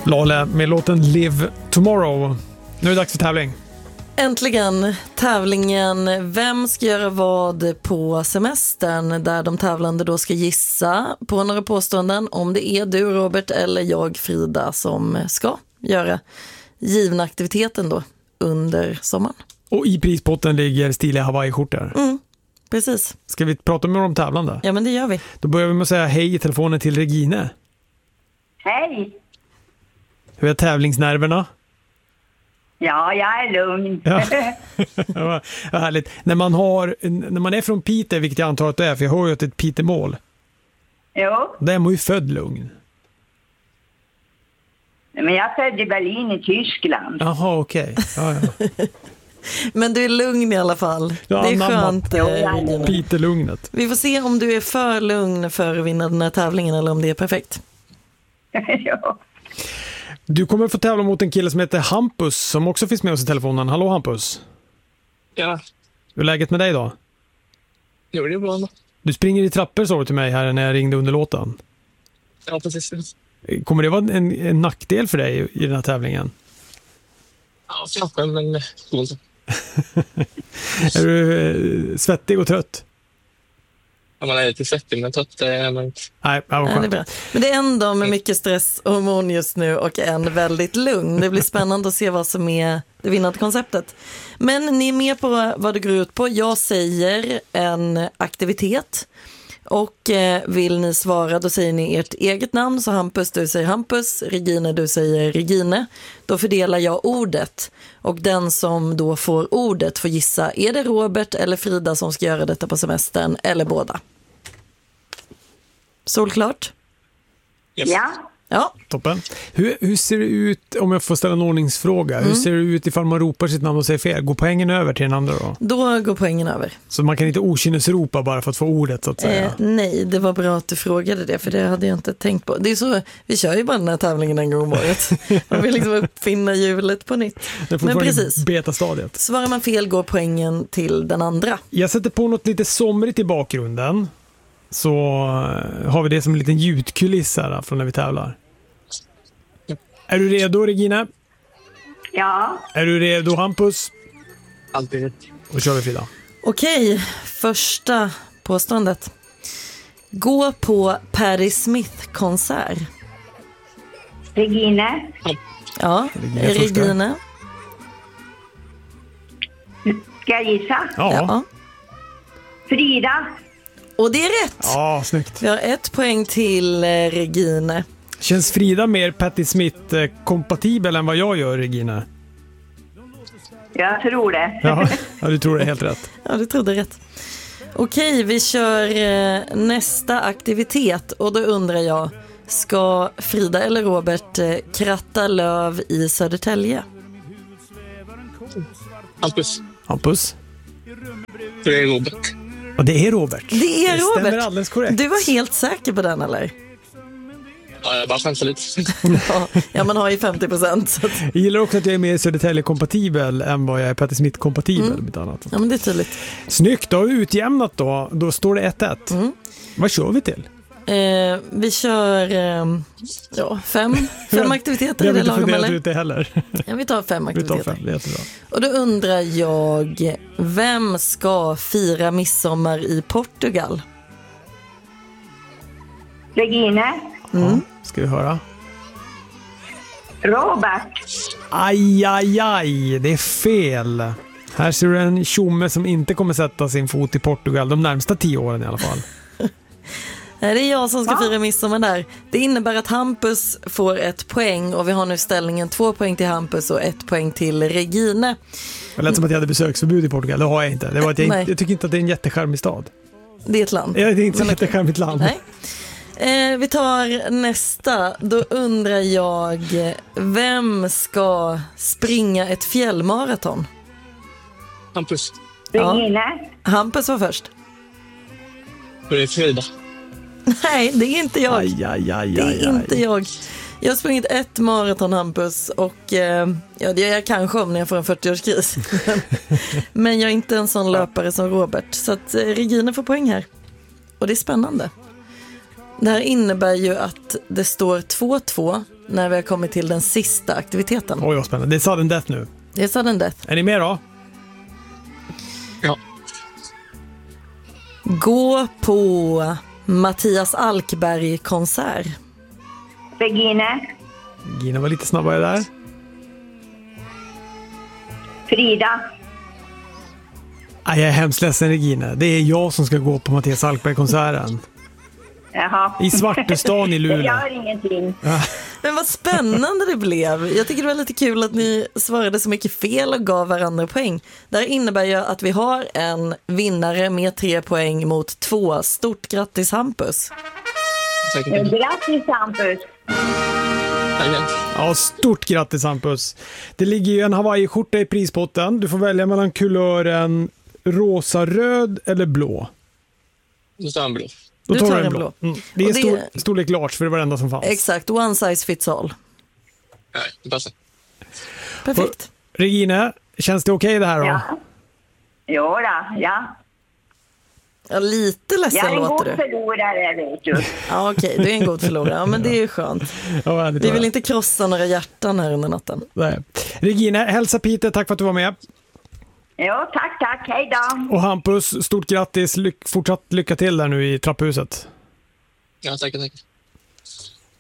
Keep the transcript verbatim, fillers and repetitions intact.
Lale med låten Live Tomorrow. Nu är det dags för tävling. Äntligen tävlingen Vem ska göra vad på semestern, där de tävlande då ska gissa på några påståenden om det är du Robert eller jag Frida som ska göra givna aktiviteten då under sommaren. Och i prispotten ligger stiliga Hawaii-skjortor. Mm, precis. Ska vi prata med de tävlande? Ja, men det gör vi. Då börjar vi med att säga hej i telefonen till Regine. Hej! Hur är tävlingsnerverna? Ja, jag är lugn. Ja. Ja, vad härligt. När man, har, när man är från Piteå, vilket jag antar att det är, för jag har ju att det är ett Piteå-mål. Jo, Där är man ju född lugn. men jag föddes i Berlin i Tyskland. Jaha, okej. Okay. Ja, ja. Men du är lugn i alla fall. Ja, det är namn, skönt. ja, Regina. Piteå-lugnet. Vi får se om du är för lugn för att vinna den här tävlingen eller om det är perfekt. Ja. Du kommer få tävla mot en kille som heter Hampus som också finns med oss i telefonen. Hallå Hampus. Ja, Hur är läget med dig då? jo, det är bra. Du springer i trappor, sa du till mig här när jag ringde under låten. Ja, precis. Kommer det vara en, en nackdel för dig i den här tävlingen? Ja, kanske, men inte. Är du eh, svettig och trött? Ja, man är lite svettig, men trött är man inte. Nej, det var Ja, det är skönt. bra. Men det är en dag med mycket stress och hormon just nu och en väldigt lugn. Det blir spännande att se vad som är det vinnande konceptet. Men ni är med på vad det går ut på. Jag säger en aktivitet och eh, vill ni svara då säger ni ert eget namn. Så Hampus, du säger Hampus, Regine, du säger Regine. Då fördelar jag ordet och den som då får ordet får gissa, är det Robert eller Frida som ska göra detta på semestern eller båda? Solklart? Yes. Ja, Ja. Toppen. Hur, hur ser det ut, om jag får ställa en ordningsfråga, hur ser det ut ifall man ropar sitt namn och säger fel? Går poängen över till den andra då? Då går poängen över. Så man kan inte okynnesropa bara för att få ordet så att säga? Eh, nej, det var bra att du frågade det, för det hade jag inte tänkt på. Det är så, vi kör ju bara den här tävlingen en gång om året. Man vill liksom uppfinna hjulet på nytt. Det får Men vara precis, i betastadiet. svarar man fel går poängen till den andra. Jag sätter på något lite somrigt i bakgrunden. Så eh, har vi det som en liten ljudkuliss här från när vi tävlar. Är du redo, Regina? ja, Är du redo, Hampus? Alltid rätt. Då kör vi, Frida. Okej, första påståendet. Gå på Patti Smith-konsert. Regine, Ja, Regine första. Regine. ska jag gissa? Ja, ja. Ja. Frida, Och det är rätt. ja snyggt. Vi har ett poäng till eh, Regine. Känns Frida mer Patti Smith-kompatibel än vad jag gör, Regina? jag tror det. Ja, ja, du tror det är helt rätt. Ja, du trodde rätt. Okej, vi kör eh, nästa aktivitet och då undrar jag, ska Frida eller Robert eh, kratta löv i Södertälje? Hampus, Hampus? det är Robert. Och det är Robert. Det är Det stämmer Robert. alldeles korrekt. Du var helt säker på den, eller? Ja, jag bara chansar lite. Ja, ja, man har ju femtio procent. Så att, Jag gillar också att jag är mer Södertälje-kompatibel än vad jag är Patti Smith-kompatibel. Mm. Med annat. ja, men det är tydligt. Snyggt, då har vi utjämnat då. Då står det ett ett. Mm. Vad kör vi till? Eh, vi kör eh, ja, fem, fem aktiviteter. Jag Är har det inte lagom, funderat eller? ut det heller. Ja, vi tar fem Vi tar aktiviteter. fem, det är jättebra. Och då undrar jag, vem ska fira midsommar i Portugal? Regine, Ja, ska vi höra. Robert, Aj, aj, aj, det är fel. Här ser du en tjomme som inte kommer sätta sin fot i Portugal de närmsta tio åren i alla fall. Nej, det är jag som ska Va? fira midsommar där. Det innebär att Hampus får ett poäng och vi har nu ställningen två poäng till Hampus och ett poäng till Regine. Det lät som att jag hade besöksförbud i Portugal, det har jag inte. Det var att jag, Nej. inte, jag tycker inte att det är en jättecharmig stad. Det är ett land. Ja, det är inte så Men- jättecharmigt land. Nej. Eh, vi tar nästa. Då undrar jag, vem ska springa ett fjällmaraton? Hampus, Ja. Regine, Hampus var först. det är Frida. Nej, det är inte jag. Aj, aj, aj, Det aj, är aj. inte jag. Jag har sprungit ett maraton, Hampus, och eh, ja, det gör jag kanske om när jag får en fyrtioårskris. Men, men jag är inte en sån löpare som Robert. Så att eh, Regine får poäng här. Och det är spännande. Det här innebär ju att det står två två när vi har kommit till den sista aktiviteten. Oj, vad spännande. Det är sudden death nu. Det är sudden death. Är ni med då? Ja. Gå på Mattias Alkberg-konsert. Regine. Gina var lite snabbare där. Frida. Aj, jag är hemskt ledsen, Regina. Det är jag som ska gå på Mattias Alkberg-konserten. Jaha. I Svartestan i Luleå. Det gör ingenting. Men vad spännande det blev. Jag tycker det var lite kul att ni svarade så mycket fel och gav varandra poäng. Det här innebär ju att vi har en vinnare med tre poäng mot två. Stort grattis, Hampus. Tack. Grattis, Hampus. Tack. Ja, stort grattis, Hampus. Det ligger ju en Hawaii-skjorta i prispotten. Du får välja mellan kulören rosa, röd eller blå. Nu står han blå. Då Du tar tar du en en blå. blå. Mm. Det är Och det- stor, storlek large, för det var det enda som fanns. Exakt, one size fits all. Nej, det passar. Perfekt. Regine, känns det okej det här då? Ja. Jo då, ja. Ja, lite Jag ledsen är en god låter du. förlorare, vet du. Ja, okej, du är en god förlorare. Ja, men det är ju skönt. Ja, vad härligt Vi att vill höra. inte krossa några hjärtan här under natten. Nej. Regine, hälsa Peter, tack för att du var med. Jo, tack, tack. Hej då. Och Hampus, stort grattis. Lyck, fortsatt lycka till där nu i trapphuset. Ja, tack, tack.